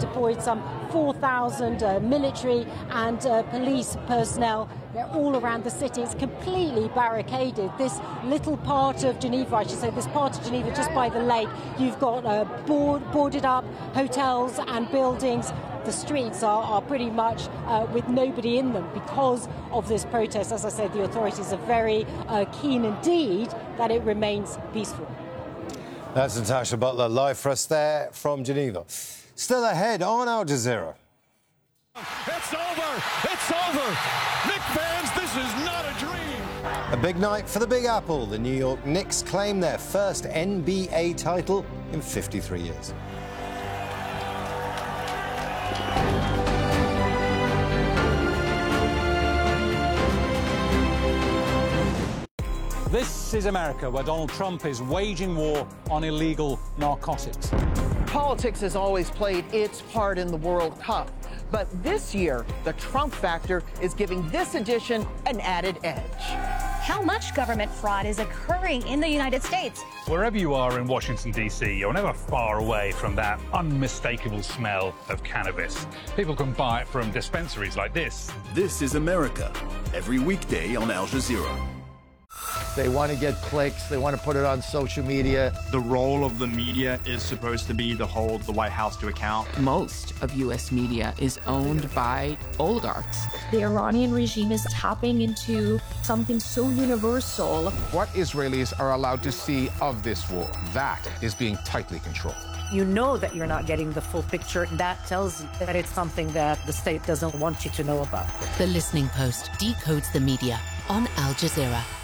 deployed some 4,000 military and police personnel. They're all around the city. It's completely barricaded. This little part of Geneva, I should say, this part of Geneva just by the lake, you've got boarded up hotels and buildings. The streets are pretty much with nobody in them because of this protest. As I said, the authorities are very keen indeed that it remains peaceful. That's Natasha Butler live for us there from Geneva. Still ahead on Al Jazeera. It's over! It's over! Knicks fans, this is not a dream! A big night for the Big Apple. The New York Knicks claim their first NBA title in 53 years. This is America, where Donald Trump is waging war on illegal narcotics. Politics has always played its part in the World Cup, but this year, the Trump factor is giving this edition an added edge. How much government fraud is occurring in the United States? Wherever you are in Washington, D.C., you're never far away from that unmistakable smell of cannabis. People can buy it from dispensaries like this. This is America, every weekday on Al Jazeera. They want to get clicks. They want to put it on social media. The role of the media is supposed to be to hold the White House to account. Most of U.S. media is owned by oligarchs. The Iranian regime is tapping into something so universal. What Israelis are allowed to see of this war, that is being tightly controlled. You know that you're not getting the full picture. That tells you that it's something that the state doesn't want you to know about. The Listening Post decodes the media on Al Jazeera.